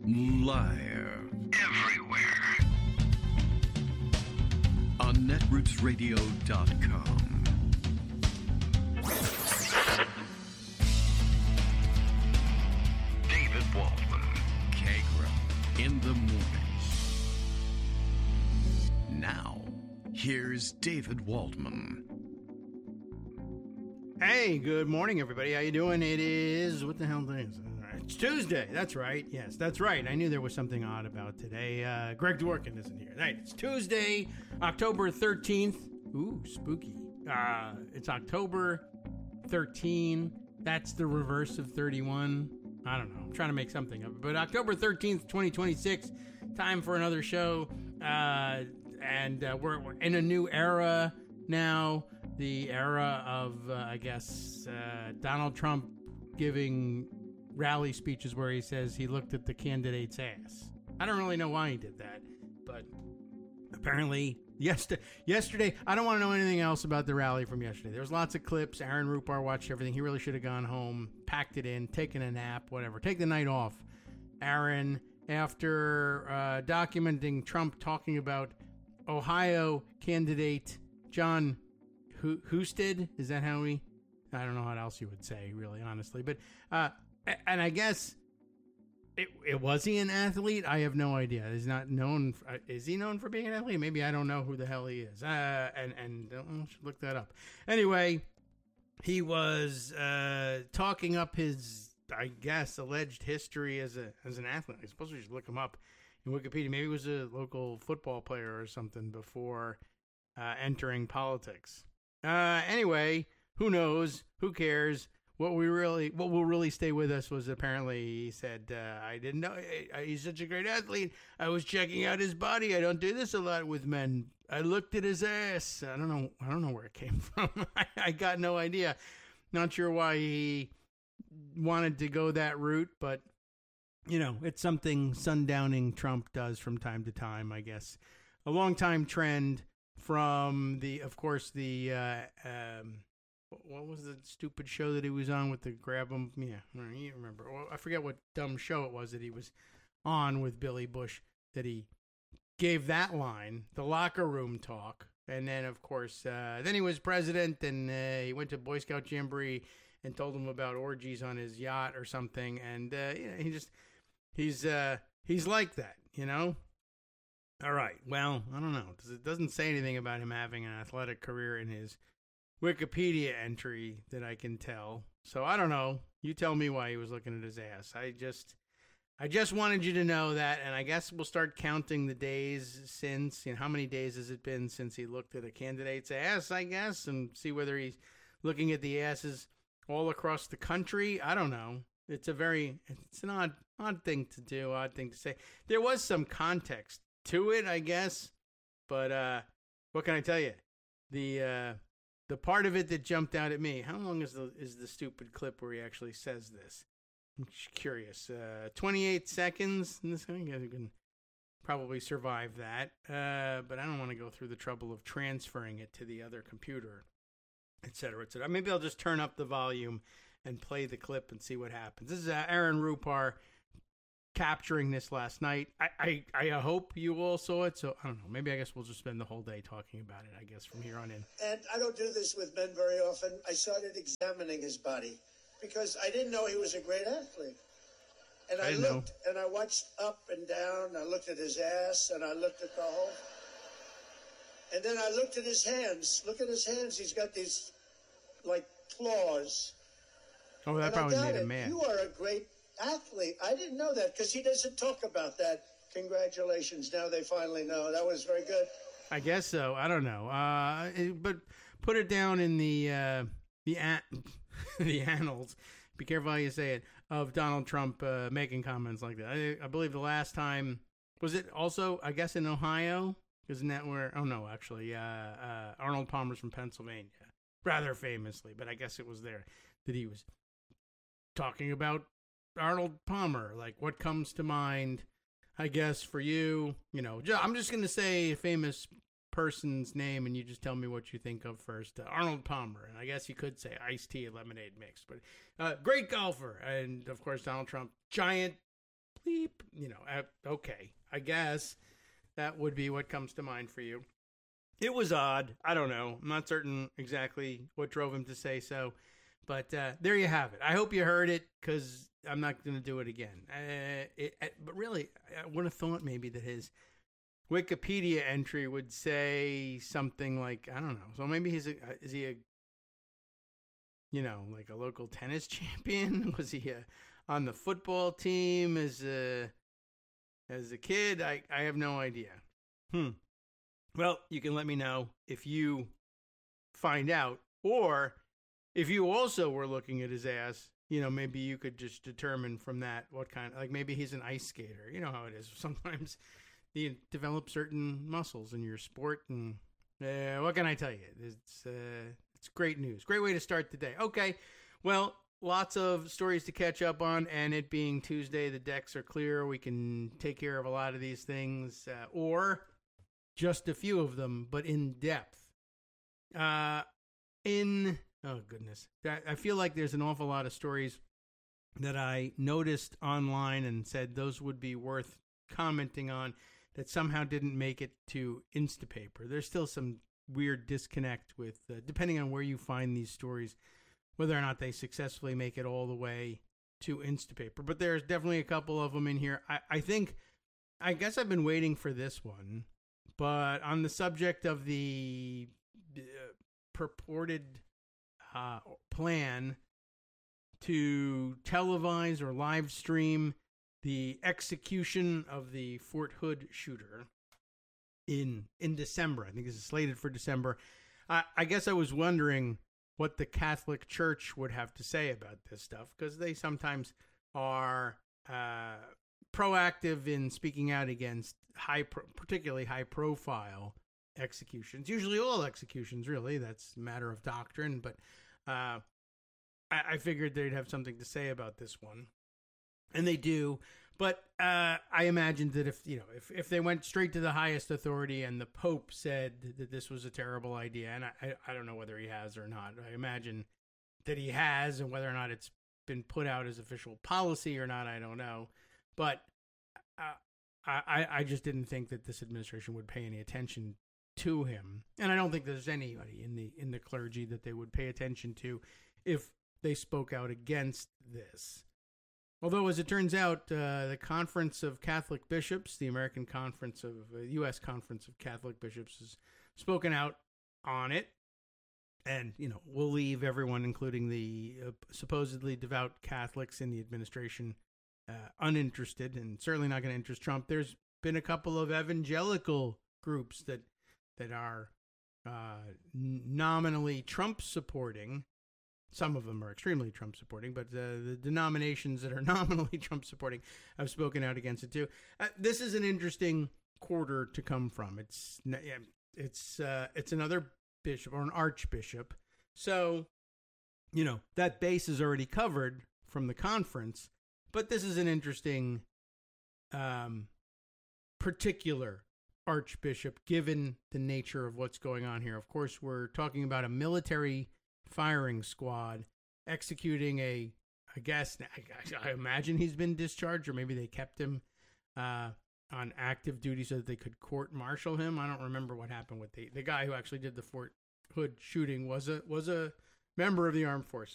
Live everywhere on netrootsradio.com. David Waldman, Kagra, in the morning. Now, here's David Waldman. Hey, good morning, everybody. How you doing? It is, what the hell day is it? It's Tuesday. That's right. Yes, that's right. I knew there was something odd about today. Greg Dworkin isn't here. Right. It's Tuesday, October 13th. Ooh, spooky. It's October 13. That's the reverse of 31. I don't know. I'm trying to make something of it. But October 13th, 2026, time for another show. And we're in a new era now. The era of, I guess, Donald Trump giving rally speeches where he says he looked at the candidate's ass. I don't really know why he did that, but apparently yesterday, I don't want to know anything else about the rally from yesterday. There was lots of clips. Aaron Rupar watched everything. He really should have gone home, packed it in, taken a nap, whatever. Take the night off. Aaron, after documenting Trump talking about Ohio candidate John Husted, is that how I don't know what else you would say, really, honestly. But, and I guess, was he an athlete? I have no idea. He's not known, is he known for being an athlete? Maybe I don't know who the hell he is. I should look that up. Anyway, he was talking up his, I guess, alleged history as an athlete. I suppose we should look him up in Wikipedia. Maybe he was a local football player or something before entering politics. Anyway, who knows? Who cares? What will really stay with us was apparently he said, I didn't know he's such a great athlete. I was checking out his body. I don't do this a lot with men. I looked at his ass. I don't know where it came from. I got no idea. Not sure why he wanted to go that route, but you know, it's something sundowning Trump does from time to time, I guess. A long time trend from what was the stupid show that he was on with the grab him? Yeah, you remember. Well, I forget what dumb show it was that he was on with Billy Bush that he gave that line, the locker room talk. And then, of course, then he was president and he went to Boy Scout Jamboree and told them about orgies on his yacht or something. And he's like that, you know? All right. Well, I don't know. It doesn't say anything about him having an athletic career in his Wikipedia entry that I can tell. So I don't know. You tell me why he was looking at his ass. I just wanted you to know that, and I guess we'll start counting the days since, how many days has it been since he looked at a candidate's ass, I guess, and see whether he's looking at the asses all across the country. I don't know. It's an odd thing to do, odd thing to say. There was some context to it, I guess, but what can I tell you? The part of it that jumped out at me. How long is the stupid clip where he actually says this? I'm curious. 28 seconds. And this I can probably survive that, but I don't want to go through the trouble of transferring it to the other computer, etc., etc. Maybe I'll just turn up the volume and play the clip and see what happens. This is Aaron Rupar capturing this last night. I hope you all saw it, so I don't know. Maybe I guess we'll just spend the whole day talking about it, I guess, from here on in. And I don't do this with men very often. I started examining his body because I didn't know he was a great athlete. And I looked, and I watched up and down. I looked at his ass, and I looked at the whole. And then I looked at his hands. Look at his hands. He's got these, like, claws. Oh, that probably made him mad. You are a great athlete. I didn't know that because he doesn't talk about that. Congratulations. Now they finally know. That was very good. I guess so. I don't know. But put it down in the annals. Be careful how you say it. Of Donald Trump making comments like that. I believe the last time was it also, I guess, in Ohio. Isn't that where? Oh no, actually, Arnold Palmer's from Pennsylvania, rather famously. But I guess it was there that he was talking about Arnold Palmer. Like, what comes to mind? I guess for you, I'm just going to say a famous person's name, and you just tell me what you think of first. Arnold Palmer, and I guess you could say iced tea and lemonade mix, but great golfer, and of course Donald Trump, giant. bleep. Okay, I guess that would be what comes to mind for you. It was odd. I don't know. I'm not certain exactly what drove him to say so. But there you have it. I hope you heard it, because I'm not going to do it again. But really, I would have thought maybe that his Wikipedia entry would say something like, I don't know. So maybe is he a like a local tennis champion? Was he on the football team as a kid? I have no idea. Well, you can let me know if you find out, or if you also were looking at his ass, maybe you could just determine from that what kind, like maybe he's an ice skater. You know how it is. Sometimes you develop certain muscles in your sport, and what can I tell you? It's great news. Great way to start the day. Okay, well, lots of stories to catch up on, and it being Tuesday, the decks are clear. We can take care of a lot of these things, or just a few of them, but in depth. Oh, goodness. I feel like there's an awful lot of stories that I noticed online and said those would be worth commenting on that somehow didn't make it to Instapaper. There's still some weird disconnect with, depending on where you find these stories, whether or not they successfully make it all the way to Instapaper. But there's definitely a couple of them in here. I guess I've been waiting for this one, but on the subject of the purported plan to televise or live stream the execution of the Fort Hood shooter in December. I think this is slated for December. I guess I was wondering what the Catholic Church would have to say about this stuff, because they sometimes are proactive in speaking out against particularly high-profile executions. Usually all executions, really. That's a matter of doctrine, but I figured they'd have something to say about this one, and they do. But I imagined that if they went straight to the highest authority and the Pope said that this was a terrible idea, and I don't know whether he has or not. I imagine that he has, and whether or not it's been put out as official policy or not, I don't know. But I just didn't think that this administration would pay any attention to him, and I don't think there's anybody in the clergy that they would pay attention to if they spoke out against this. Although, as it turns out, the Conference of Catholic Bishops, the American Conference of U.S. Conference of Catholic Bishops, has spoken out on it, and we'll leave everyone, including the supposedly devout Catholics in the administration, uninterested, and certainly not going to interest Trump. There's been a couple of evangelical groups that are nominally Trump supporting. Some of them are extremely Trump supporting, but the denominations that are nominally Trump supporting have spoken out against it too. This is an interesting quarter to come from. It's another bishop or an archbishop, so that base is already covered from the conference. But this is an interesting particular archbishop, given the nature of what's going on here. Of course, we're talking about a military firing squad executing I imagine he's been discharged, or maybe they kept him on active duty so that they could court-martial him. I don't remember what happened with the guy who actually did the Fort Hood shooting was a member of the armed forces.